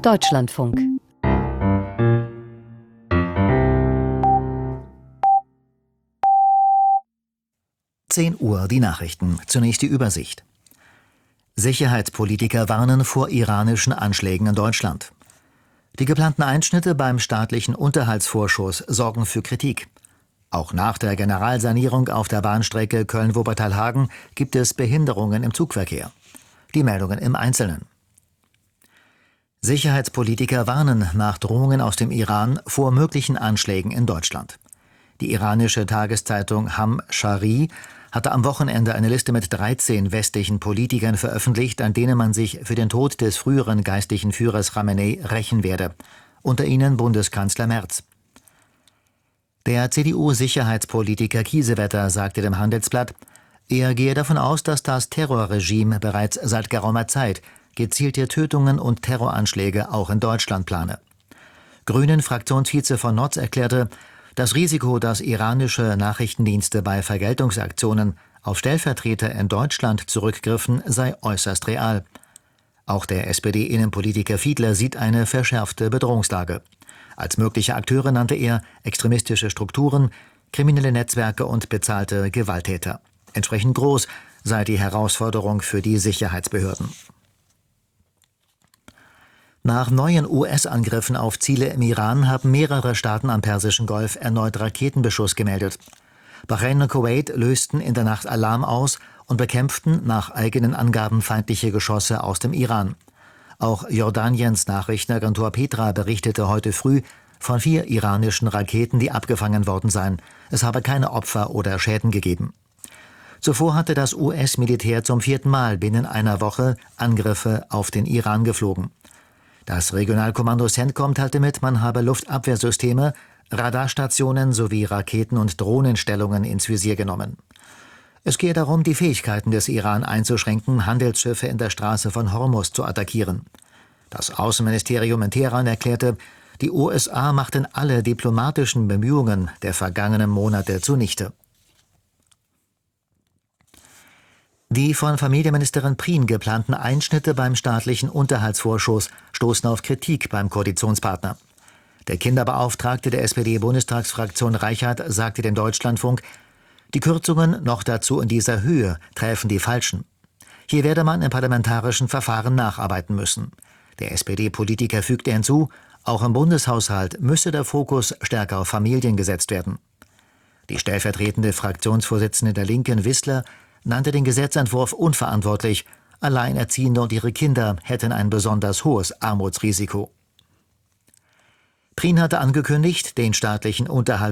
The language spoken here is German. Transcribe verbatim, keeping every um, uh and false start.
Deutschlandfunk. zehn Uhr, die Nachrichten. Zunächst die Übersicht. Sicherheitspolitiker warnen vor iranischen Anschlägen in Deutschland. Die geplanten Einschnitte beim staatlichen Unterhaltsvorschuss sorgen für Kritik. Auch nach der Generalsanierung auf der Bahnstrecke Köln-Wuppertal-Hagen gibt es Behinderungen im Zugverkehr. Die Meldungen im Einzelnen. Sicherheitspolitiker warnen nach Drohungen aus dem Iran vor möglichen Anschlägen in Deutschland. Die iranische Tageszeitung Ham Shari hatte am Wochenende eine Liste mit dreizehn westlichen Politikern veröffentlicht, an denen man sich für den Tod des früheren geistlichen Führers Khamenei rächen werde. Unter ihnen Bundeskanzler Merz. Der C D U-Sicherheitspolitiker Kiesewetter sagte dem Handelsblatt, er gehe davon aus, dass das Terrorregime bereits seit geraumer Zeit gezielte Tötungen und Terroranschläge auch in Deutschland plane. Grünen-Fraktionsvize von Notz erklärte, das Risiko, dass iranische Nachrichtendienste bei Vergeltungsaktionen auf Stellvertreter in Deutschland zurückgriffen, sei äußerst real. Auch der S P D-Innenpolitiker Fiedler sieht eine verschärfte Bedrohungslage. Als mögliche Akteure nannte er extremistische Strukturen, kriminelle Netzwerke und bezahlte Gewalttäter. Entsprechend groß sei die Herausforderung für die Sicherheitsbehörden. Nach neuen U S-Angriffen auf Ziele im Iran haben mehrere Staaten am Persischen Golf erneut Raketenbeschuss gemeldet. Bahrain und Kuwait lösten in der Nacht Alarm aus und bekämpften nach eigenen Angaben feindliche Geschosse aus dem Iran. Auch Jordaniens Nachrichtenagentur Petra berichtete heute früh von vier iranischen Raketen, die abgefangen worden seien. Es habe keine Opfer oder Schäden gegeben. Zuvor hatte das U S-Militär zum vierten Mal binnen einer Woche Angriffe auf den Iran geflogen. Das Regionalkommando CENTCOM teilte mit, man habe Luftabwehrsysteme, Radarstationen sowie Raketen- und Drohnenstellungen ins Visier genommen. Es gehe darum, die Fähigkeiten des Iran einzuschränken, Handelsschiffe in der Straße von Hormuz zu attackieren. Das Außenministerium in Teheran erklärte, die U S A machten alle diplomatischen Bemühungen der vergangenen Monate zunichte. Die von Familienministerin Prien geplanten Einschnitte beim staatlichen Unterhaltsvorschuss stoßen auf Kritik beim Koalitionspartner. Der Kinderbeauftragte der S P D-Bundestagsfraktion Reichert sagte dem Deutschlandfunk, die Kürzungen, noch dazu in dieser Höhe, träfen die Falschen. Hier werde man im parlamentarischen Verfahren nacharbeiten müssen. Der S P D-Politiker fügte hinzu, auch im Bundeshaushalt müsse der Fokus stärker auf Familien gesetzt werden. Die stellvertretende Fraktionsvorsitzende der Linken, Wissler, nannte den Gesetzentwurf unverantwortlich. Alleinerziehende und ihre Kinder hätten ein besonders hohes Armutsrisiko. Prien hatte angekündigt, den staatlichen Unterhalt